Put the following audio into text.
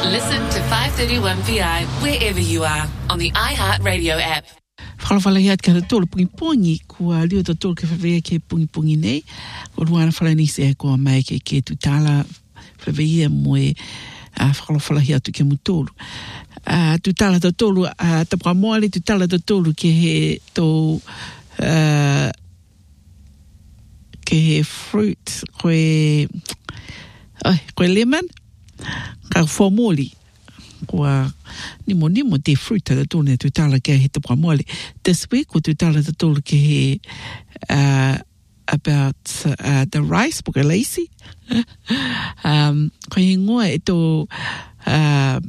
Listen to 531PI wherever you are on the iHeartRadio app. Whalawhala hiat ka tōlu pungi kua lio to tōlu ke whawea ke pungi nei. Ko ruana whalani se kua mai ke tutala whawea moe whalawhala hiatu ke mutōlu. Tutala to tōlu, tapua moale tutala to tōlu ke he tō ke he fruit koe lemon ka formoli kua nimo te fruit ta tōne tutala ke he tapua moale. This week ko tutala to tōlu ke he about the rice puka lacy. Ko he ngoa e tō